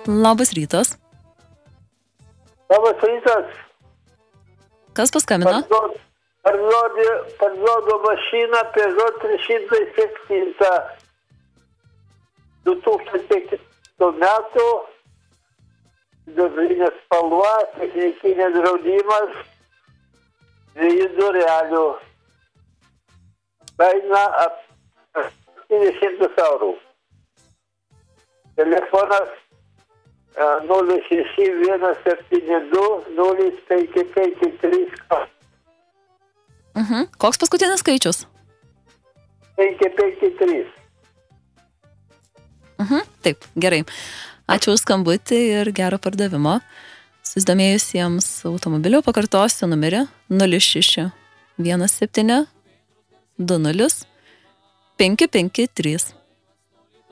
Labas rytas. Labas rytas. Kas paskambino? Parduodu mašiną Peugeot 307 2005 metų, sidabrinė spalva, technikinė draudimas, 2 durelių. Kaina 700 eurų. Telefonas 06172 0553. Koks paskutinis skaičius? 553. Taip, gerai. Ačiū už skambutį ir gero pardavimo. Susidomėjusiems automobilio pakartosiu numerį 06 17 20 553.